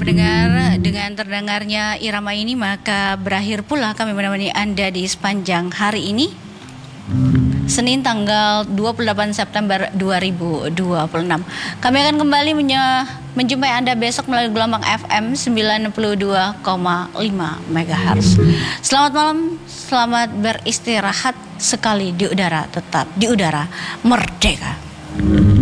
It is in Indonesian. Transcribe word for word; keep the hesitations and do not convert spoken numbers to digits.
pendengar, dengan terdengarnya irama ini maka berakhir pula kami menemani Anda di sepanjang hari ini, Senin tanggal dua puluh delapan September dua ribu dua puluh enam. Kami akan kembali menye- menjumpai Anda besok melalui gelombang F M sembilan puluh dua koma lima megahertz. Selamat malam, selamat beristirahat sekali di udara, tetap di udara merdeka.